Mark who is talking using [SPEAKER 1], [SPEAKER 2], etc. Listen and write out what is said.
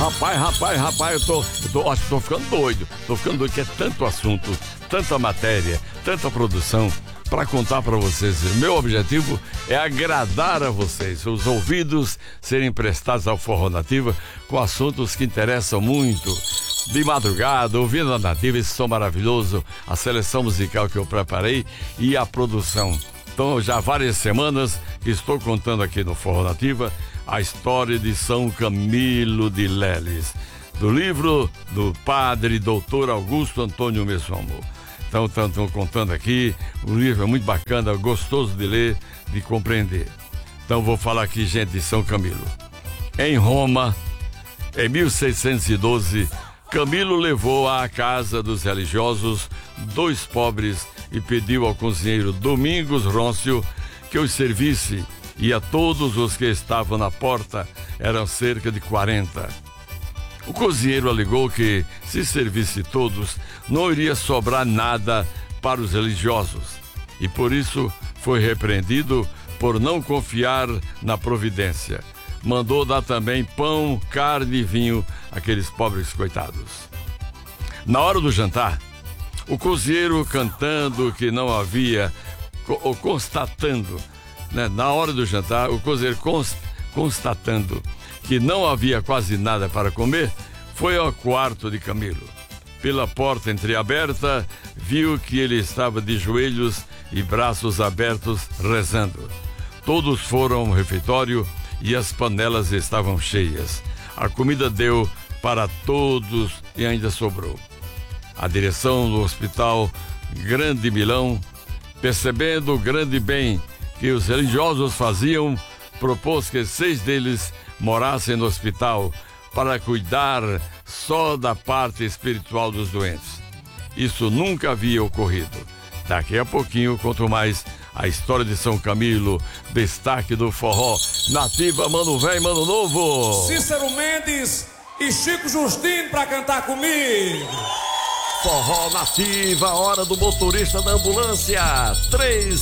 [SPEAKER 1] Rapaz, acho que tô ficando doido. Tô ficando doido, que é tanto assunto, tanta matéria, tanta produção para contar para vocês. Meu objetivo é agradar a vocês, os ouvidos serem prestados ao Forró Nativa com assuntos que interessam muito. De madrugada, ouvindo a Nativa, esse som maravilhoso, a seleção musical que eu preparei e a produção. Então, já há várias semanas que estou contando aqui no Forró Nativa a história de São Camilo de Leles, do livro do padre doutor Augusto Antônio Messomo. Então, estão contando aqui, o livro é muito bacana, gostoso de ler, de compreender. Então, vou falar aqui, gente, de São Camilo. Em Roma, em 1612, Camilo levou à casa dos religiosos 2 pobres e pediu ao cozinheiro Domingos Rôncio que os servisse, e a todos os que estavam na porta, eram cerca de 40. O cozinheiro alegou que, se servisse todos, não iria sobrar nada para os religiosos, e por isso foi repreendido por não confiar na providência. Mandou dar também pão, carne e vinho àqueles pobres coitados. Na hora do jantar, o cozinheiro cantando que não havia, ou constatando, né? Na hora do jantar, o cozinheiro constatando que não havia quase nada para comer, foi ao quarto de Camilo. Pela porta entreaberta, viu que ele estava de joelhos e braços abertos, rezando. Todos foram ao refeitório e as panelas estavam cheias. A comida deu para todos e ainda sobrou. A direção do hospital Grande Milão, percebendo o grande bem que os religiosos faziam, propôs que 6 deles morassem no hospital para cuidar só da parte espiritual dos doentes. Isso nunca havia ocorrido. Daqui a pouquinho conto mais a história de São Camilo, destaque do forró Nativa, mano velho, mano novo.
[SPEAKER 2] Cícero Mendes e Chico Justino para cantar comigo.
[SPEAKER 1] Forró Nativa, hora do motorista da ambulância, 3